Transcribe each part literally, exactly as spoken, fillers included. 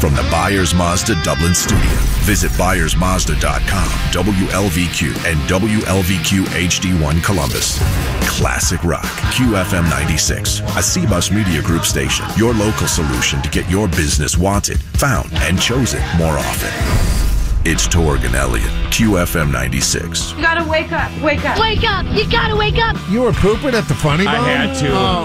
From the Byers Mazda Dublin studio, visit Byers Mazda dot com, W L V Q, and W L V Q H D one Columbus. Classic Rock, Q F M ninety-six, a C-Bus Media Group station. Your local solution to get your business wanted, found, and chosen more often. It's Torg and Elliott, Q F M ninety-six. You gotta wake up, wake up. Wake up! You gotta wake up! You were pooping at the Funny Bone? I had to. Oh,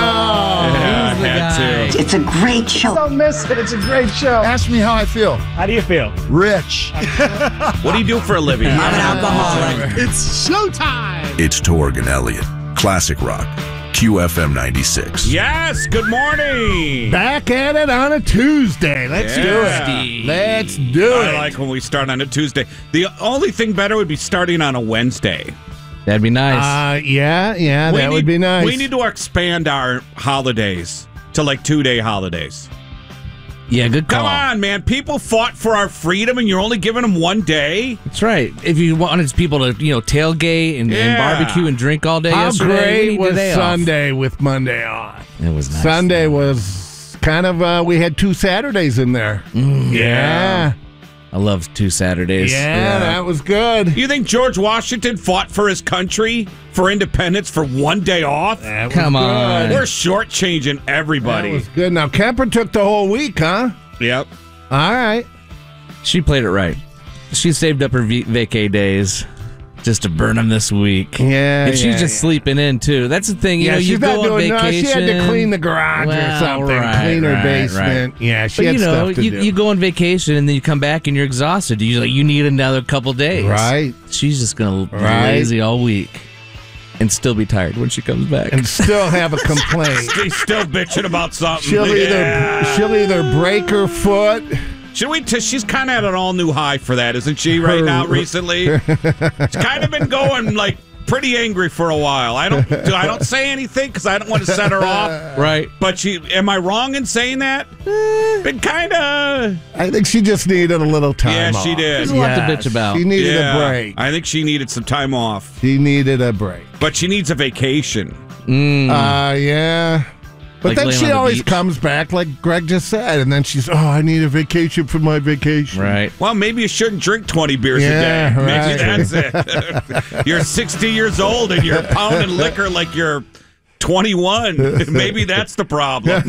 no. Yeah, I had to. It's a great show. Don't miss it. It's a great show. Ask me how I feel. How do you feel? Rich. What do you do for a living? I'm an alcoholic. It's showtime. It's Torg and Elliott, Classic Rock, Q F M ninety-six. Yes, good morning. Back at it on a Tuesday. Let's Yeah. do it. Let's do I it. like when we start on a Tuesday. The only thing better would be starting on a Wednesday. That'd be nice. Uh, yeah, yeah, We that need- would be nice. We need to expand our holidays to like two-day holidays. yeah, good call. Come on, man. People fought for our freedom, and you're only giving them one day? That's right. If you wanted people to, you know, tailgate and, and Yeah. barbecue and drink all day How yesterday, we great need was today off. Sunday with Monday off? It was nice. Sunday was kind of, uh, we had two Saturdays in there. Mm, yeah. I love two Saturdays. Yeah, that was good. You think George Washington fought for his country, for independence, for one day off? That was Come good. on. We're shortchanging That everybody. was good. Now, Kemper took the whole week, huh? Yep. All right. She played it right. She saved up her v- vacay days just to burn them this week. Yeah, And she's yeah, just yeah. sleeping in, too. That's the thing. You yeah, know, she's you not go on doing no. vacation. She had to clean the garage or Well, something, right, clean her right, basement. right. Yeah, she But, had you know, stuff to you, do. you go on vacation and then you come back and you're exhausted. You like you need another couple days. Right. She's just going to be Right. lazy all week and still be tired when she comes back. and still have a complaint. She's still bitching about something. She'll either Yeah. she'll either break her foot. Should we? T- she's kind of at an all new high for that, isn't she? Right now, recently, she's kind of been going like pretty angry for a while. I don't. I don't say anything because I don't want to set her off. Right. But she. Am I wrong in saying that? Been kind of. I think she just needed a little time. Yeah, off. she did. There's a lot to bitch about. She needed Yeah, a break. I think she needed some time off, She needed a break. but she needs a vacation. Mm. Uh, yeah. But Like then laying she on the always beach. comes back, like Greg just said, and then she's, oh, I need a vacation for my vacation. Right. Well, maybe you shouldn't drink twenty beers Yeah, a day. Maybe right. that's it. You're sixty years old and you're pounding liquor like you're twenty-one. Maybe that's the problem.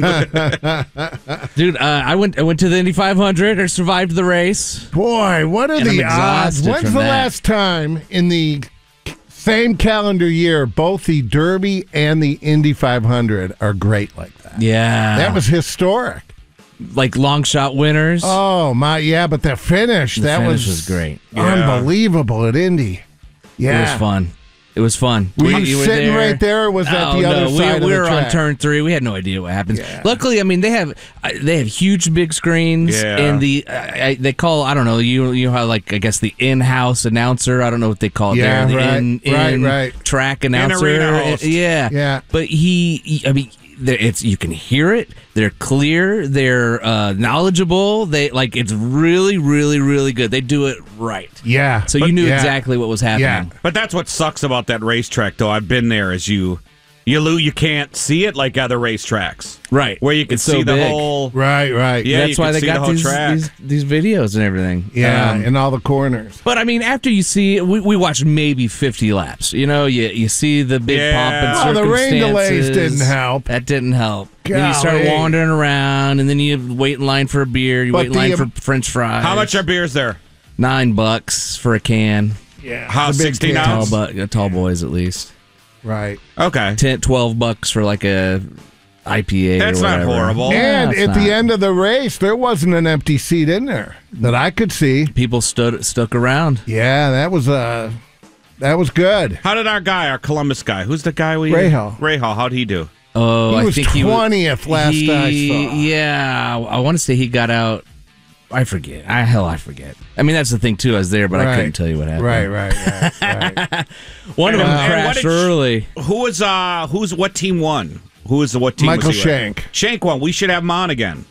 Dude, uh, I went I went to the Indy five hundred or survived the race. Boy, what are And the I'm odds? exhausted When's from the that. last time in the same calendar year both the Derby and the Indy five hundred are great like that? Yeah. That was historic. like long shot winners. Oh, my, yeah, but the finish, The that finish was, was great. Yeah. unbelievable at Indy. Yeah. It was fun. It was fun. Were We- you were sitting there. right there, or was that Oh, the other no, we, side of we the were track? on turn three. We had no idea what happens. Yeah. Luckily, I mean, they have uh, they have huge big screens, Yeah. and the uh, I, they call I don't know you you have like I guess the in-house announcer. I don't know what they call it Yeah, there. The right, in, right, in right. track announcer. arena host. Yeah, Yeah. But he, he I mean. they're- It's you can hear it. They're clear. They're uh, knowledgeable. They like it's really, really, really good. They do it right. Yeah. So you knew yeah. exactly what was happening. Yeah. But that's what sucks about that racetrack, though. I've been there. As you, you Lou, you can't see it like other racetracks, Right. where you can It's so see the big. whole. Right, right. Yeah, That's you why can they see the got whole these, track. these these videos and everything. Yeah, Um, in all the corners. But I mean, after you see, we, we watched maybe fifty laps. You know, you you see the big Yeah. pomp and Oh, the rain circumstances. delays didn't help. That didn't help. Then you start Golly. wandering around, and then you wait in line for a beer. You But wait in line the, for um, French fries. How much are beers there? Nine bucks for a can. Yeah. How the big sixteen can. Tall, ounce? bu- uh, tall boys at least. Right. Okay, ten, twelve bucks for like a I P A. That's or not whatever. horrible. Yeah, And it's at not. the end of the race, there wasn't an empty seat in there that I could see. people stood stuck around. Yeah, that was uh, that was good. How did our guy, our Columbus guy, who's the guy we? Rahal. Rahal. How'd he do? Oh, He I was think he was twentieth last he, I saw. Yeah, I want to say he got out. I forget. I hell, I forget. I mean, that's the thing too. I was there, but I Right. couldn't tell you what happened. Right, right, right, right. One of them And- and what crashed did sh- early. Who was? Uh, who's what team won? Who was the what team? Michael was he with? Shank. Shank won. We should have him on again.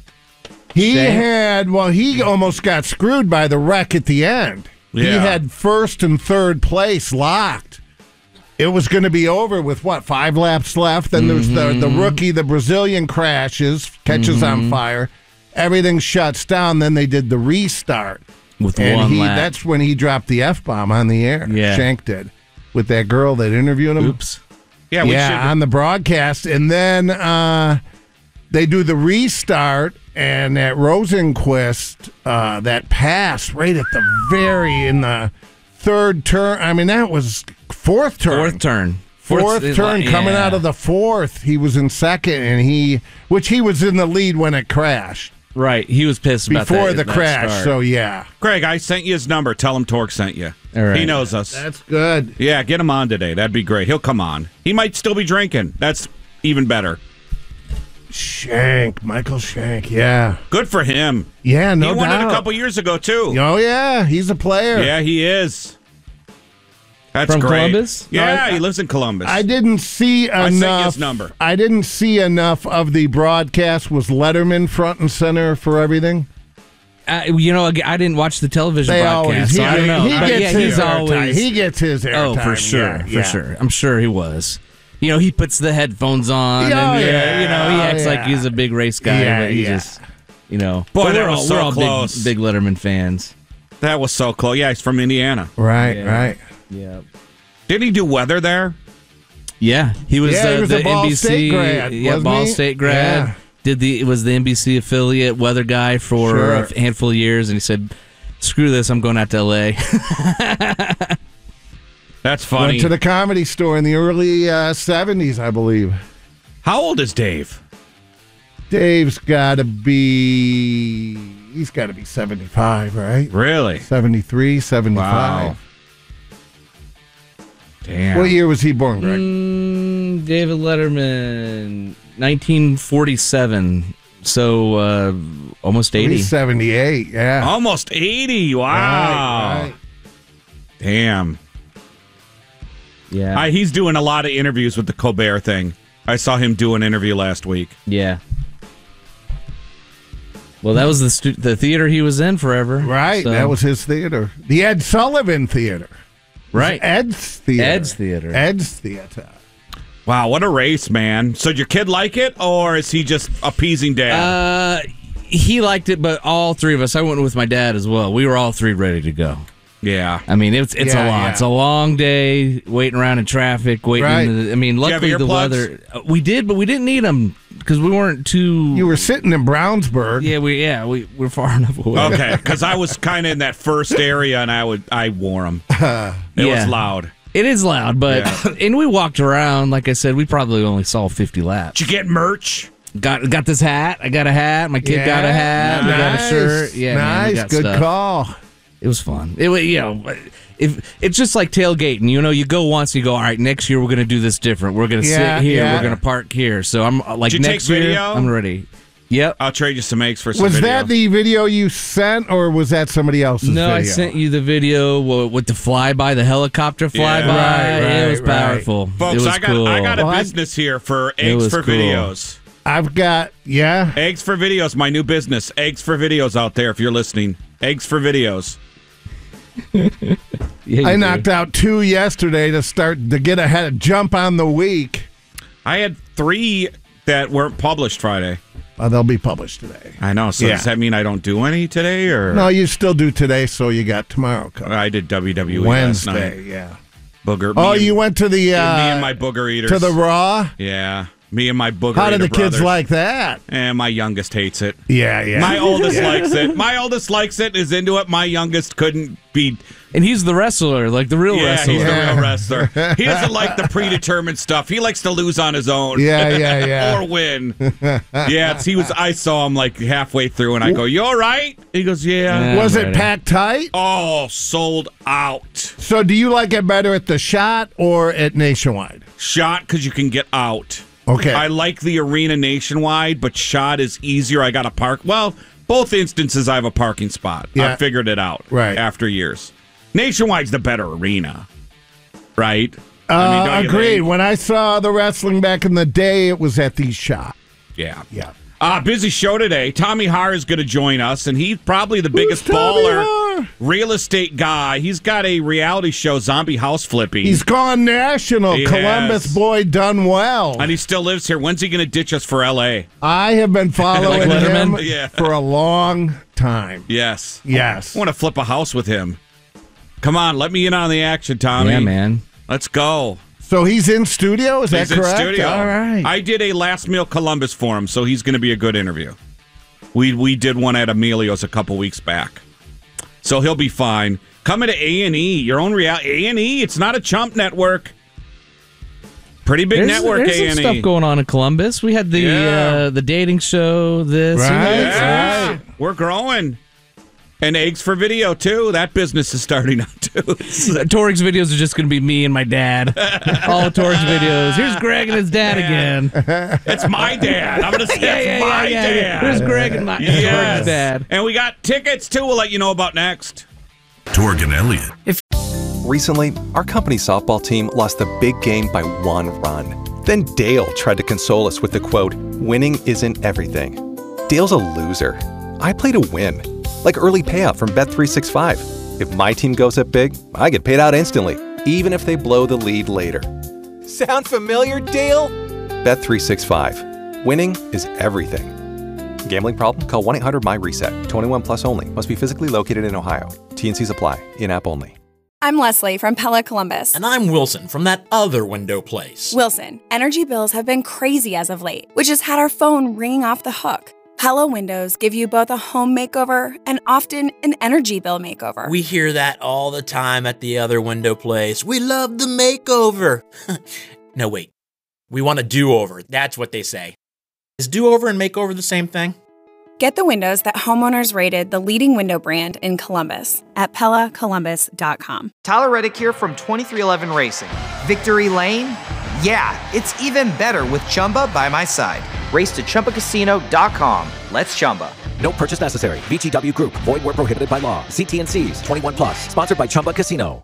He Shane? had, well, he almost got screwed by the wreck at the end. He Yeah. had first and third place locked. It was going to be over with, what, five laps left? Then there's the, the rookie, the Brazilian crashes, catches on fire. everything shuts down. Then they did the restart. With and one he, lap. that's when he dropped the F-bomb on the air. Yeah. Shank did. With that girl that interviewed him. Oops. Yeah, we yeah, should. on the broadcast. And then uh, they do the restart, and that Rosenquist, uh, that pass right at the very, in the third turn. I mean, that was fourth turn. Fourth turn. Fourth, Fourth- turn yeah. coming out of the fourth. He was in second, and he, which he was in the lead when it crashed. Right. He was pissed about Before that, the that crash, start. so yeah. Greg, I sent you his number. Tell him Torque sent you. All right. He knows us. That's good. Yeah, get him on today. That'd be great. He'll come on. He might still be drinking. That's even better. Shank, Michael Shank, yeah. Good for him. Yeah, no he won doubt. it a couple years ago, too. Oh, yeah, he's a player. Yeah, he is. That's From great. Columbus? Yeah, No, I- he lives in Columbus. I didn't see I sent you enough. his number. I didn't see enough of the broadcast. Was Letterman front and center for everything? Uh, you know, I didn't watch the television They broadcast, always. He, so I don't know. he But gets yeah, his he's airtime. always. He gets his airtime. Oh, for sure, yeah, for yeah. sure. I'm sure he was. You know, he puts the headphones on, Yeah, and yeah, you know, he oh, acts yeah. like he's a big race guy, Yeah, but he yeah. just, you know, Boy, but that we're was all, so we're all close. big, big Letterman fans. that was so close. Yeah, he's from Indiana. Right, Yeah. right. Yeah, Didn't he do weather there? yeah, he was. Yeah, uh, he was the a Ball N B C, State grad, yeah, wasn't Ball he? State grad. Yeah. Did the was the N B C affiliate weather guy for Sure. a handful of years, and he said, "Screw this, I'm going out to L A." That's funny. Went to the Comedy Store in the early uh, seventies, I believe. How old is Dave? Dave's got to be. He's got to be seventy-five, right? Really? seventy-three, seventy-five. Wow. Damn. What year was he born, Greg? Mm, David Letterman, nineteen forty-seven. So uh, almost eighty. He's seventy-eight, yeah. Almost eighty. Wow. Right, right. Damn. Yeah. I, he's doing a lot of interviews with the Colbert thing. I saw him do an interview last week. yeah. Well, that was the stu- the theater he was in forever. Right, So- that was his theater. The Ed Sullivan Theater. right. Ed's Theater. Ed's Theater. Ed's Theater. Wow, what a race, man. So your kid like it, or is he just appeasing dad? Uh, he liked it, but all three of us. I went with my dad as well. We were all three ready to go. yeah. I mean, it's it's Yeah, a lot. yeah. It's a long day waiting around in traffic, waiting. Right. In the, I mean, you have luckily the earplugs? weather. uh, We did, but we didn't need them because we weren't too. You were sitting in Brownsburg. Yeah, we yeah we we're far enough away. Okay, because I was kind of in that first area, and I would I wore them. It Yeah. was loud. It is loud, but Yeah. and we walked around. Like I said, we probably only saw fifty laps. Did you get merch? Got got this hat. I got a hat. My kid got a hat. We got a Nice. shirt. Yeah, man, we nice. got Good stuff. call. It was fun. It was, you know, if it's just like tailgating. You know, you go once, you go, all right. Next year we're going to do this different. We're going to Yeah, sit here. yeah. We're going to park here. So I'm uh, like Did you take next year. video? I'm ready. Yep. I'll trade you some eggs for some Was video. that the video you sent, or was that somebody else's No, video? I sent you the video w- with the flyby, the helicopter flyby. Yeah. Right, it was right, right. powerful. Folks, it was I got cool. I got a Well, I- business here for It eggs was for cool. videos. I've got, yeah. Eggs for videos, my new business. Eggs for videos out there if you're listening. Eggs for videos. Yeah, you I do. knocked out two yesterday to start to get ahead, jump on the week. I had three that weren't published Friday. Uh, they'll be published today. I know. So Yeah. does that mean I don't do any today, or No, you still do today, so you got tomorrow covered. I did W W E last Wednesday, night. yeah. Booger. Oh, me and- you went to the uh, me and my booger eaters to the Raw. Yeah, me and my booger. How did eater the kids brothers. like that? And my youngest hates it. Yeah, yeah. My oldest likes it. My oldest likes it. Is into it. My youngest couldn't be. And he's the wrestler, like the real Yeah, wrestler. he's the real wrestler. He doesn't like the predetermined stuff. He likes to lose on his own. Yeah, yeah, yeah. or win. Yeah, it's, he was. I saw him like halfway through, and I go, "You all right?" He goes, "Yeah." Yeah. Was I'm it ready. packed tight? Oh, sold out. So, do you like it better at the Shot or at Nationwide? Shot because you can get out. Okay. I like the arena Nationwide, but Shot is easier. I got to park. Well, both instances I have a parking spot. Yeah. I figured it out. Right. After years. Nationwide's the better arena. Right? Uh, don't you agreed. think? When I saw the wrestling back in the day, it was at the Shot. Yeah. Yeah. Uh, busy show today. Tommy Har is going to join us, and he's probably the biggest Tommy baller. Har? Yeah. real estate guy. He's got a reality show, Zombie House Flipping. He's gone national. He Columbus has. boy done well. And he still lives here. When's he going to ditch us for L A? I have been following Like him Letterman? Yeah. for a long time. Yes. Yes. I want to flip a house with him. Come on, let me in on the action, Tommy. Yeah, man. Let's go. So he's in studio? Is He's that correct? in studio. All right. I did a last meal Columbus for him, so he's going to be a good interview. We we did one at Emilio's a couple weeks back, so he'll be fine. Coming to A and E, your own reality A and E. It's not a chump network. Pretty big There's, network. there's A and some E stuff going on in Columbus. We had the Yeah. uh, the dating show. This, you know, Right. it's- Yeah, we're growing. And eggs for video too. That business is starting up too. Torig's videos are just going to be me and my dad. All of Torig's videos. Here's Greg and his dad again. It's my dad. I'm going to say Yeah, it's yeah, my yeah, yeah, dad. yeah. Here's Greg and my and Yes. Torig's dad. And we got tickets too. We'll let you know about next. Torg and Elliott. Recently, our company softball team lost the big game by one run. Then Dale tried to console us with the quote, "Winning isn't everything." Dale's a loser. I play to win. Like early payout from Bet three sixty-five. If my team goes up big, I get paid out instantly, even if they blow the lead later. Sound familiar, Dale? Bet three sixty-five. Winning is everything. Gambling problem? Call one eight hundred M Y reset. twenty-one plus only. Must be physically located in Ohio. T and Cs apply. In-app only. I'm Leslie from Pella Columbus. And I'm Wilson from that other window place. Wilson, energy bills have been crazy as of late, which has had our phone ringing off the hook. Pella Windows give you both a home makeover and often an energy bill makeover. We hear that all the time at the other window place. We love the makeover. No, wait. We want a do-over. That's what they say. Is do-over and makeover the same thing? Get the windows that homeowners rated the leading window brand in Columbus at Pella Columbus dot com. Tyler Reddick here from twenty-three eleven Racing. Victory Lane? Yeah, it's even better with Chumba by my side. Race to Chumba Casino dot com. Let's Chumba. No purchase necessary. V G W Group. Void where prohibited by law. See T and Cs. twenty-one plus. Sponsored by Chumba Casino.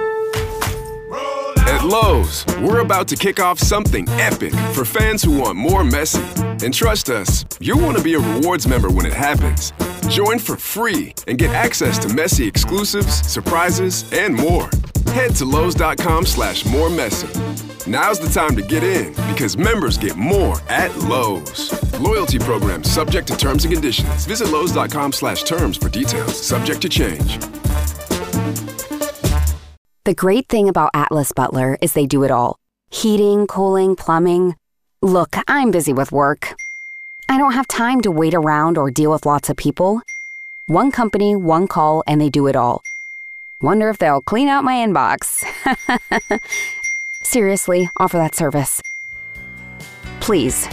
At Lowe's, we're about to kick off something epic for fans who want more Messi. And trust us, you'll want to be a rewards member when it happens. Join for free and get access to Messi exclusives, surprises, and more. Head to Lowe's.com slash more Messi. Now's the time to get in because members get more at Lowe's. Loyalty program subject to terms and conditions. Visit Lowe's.com slash terms for details. Subject to change. The great thing about Atlas Butler is they do it all. Heating, cooling, plumbing. Look, I'm busy with work. I don't have time to wait around or deal with lots of people. One company, one call, and they do it all. Wonder if they'll clean out my inbox. Seriously, offer that service. Please.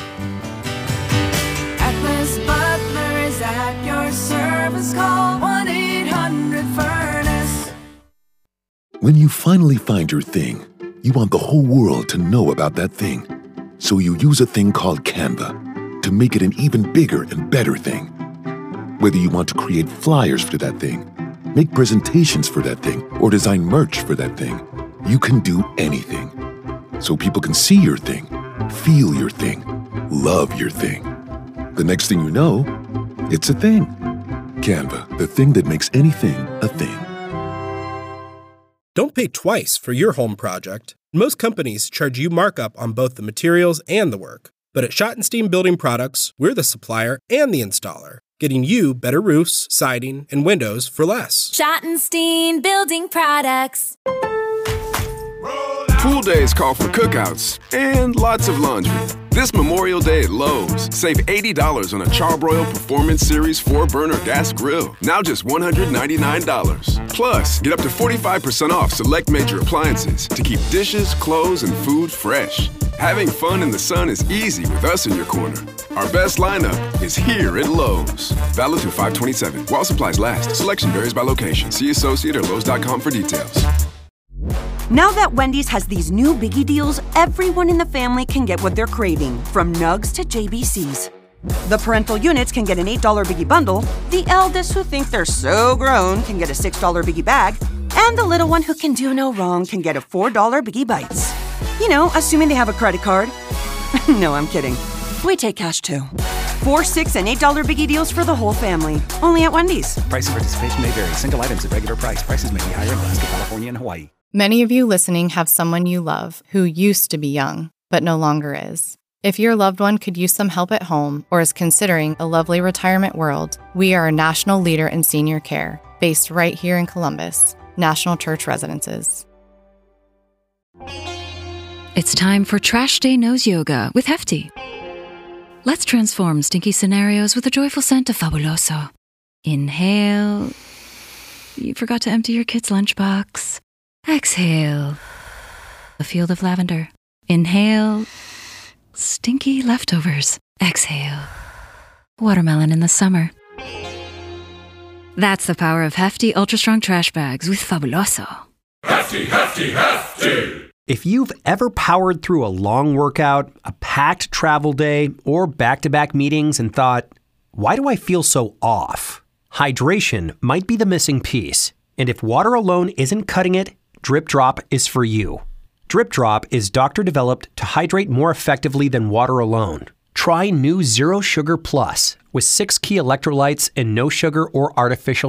Atlas Butler is at your service. Call one eight hundred furnace. When you finally find your thing, you want the whole world to know about that thing. So you use a thing called Canva to make it an even bigger and better thing. Whether you want to create flyers for that thing, make presentations for that thing, or design merch for that thing, you can do anything. So people can see your thing, feel your thing, love your thing. The next thing you know, it's a thing. Canva, the thing that makes anything a thing. Don't pay twice for your home project. Most companies charge you markup on both the materials and the work. But at Schottenstein Building Products, we're the supplier and the installer, getting you better roofs, siding, and windows for less. Schottenstein Building Products. Pool days call for cookouts and lots of laundry. This Memorial Day at Lowe's, save eighty dollars on a Charbroil Performance Series four burner gas grill. Now just one hundred ninety-nine dollars. Plus, get up to forty-five percent off select major appliances to keep dishes, clothes, and food fresh. Having fun in the sun is easy with us in your corner. Our best lineup is here at Lowe's. Valid through five twenty-seven. While supplies last. Selection varies by location. See associate or Lowe's dot com for details. Now that Wendy's has these new biggie deals, everyone in the family can get what they're craving, from nugs to J B Cs. The parental units can get an eight dollar biggie bundle, the eldest who think they're so grown can get a six dollar biggie bag, and the little one who can do no wrong can get a four dollar biggie bites. You know, assuming they have a credit card. No, I'm kidding. We take cash too. Four, six, and eight dollar biggie deals for the whole family. Only at Wendy's. Price and participation may vary. Single items at regular price. Prices may be higher in Alaska, California, and Hawaii. Many of you listening have someone you love who used to be young, but no longer is. If your loved one could use some help at home or is considering a lovely retirement world, we are a national leader in senior care, based right here in Columbus. National Church Residences. It's time for Trash Day Nose Yoga with Hefty. Let's transform stinky scenarios with a joyful scent of Fabuloso. Inhale. You forgot to empty your kid's lunchbox. Exhale. A field of lavender. Inhale. Stinky leftovers. Exhale. Watermelon in the summer. That's the power of Hefty Ultra Strong Trash Bags with Fabuloso. Hefty, hefty, hefty! If you've ever powered through a long workout, a packed travel day, or back-to-back meetings and thought, why do I feel so off? Hydration might be the missing piece. And if water alone isn't cutting it, Drip Drop is for you. Drip Drop is doctor-developed to hydrate more effectively than water alone. Try new Zero Sugar Plus with six key electrolytes and no sugar or artificial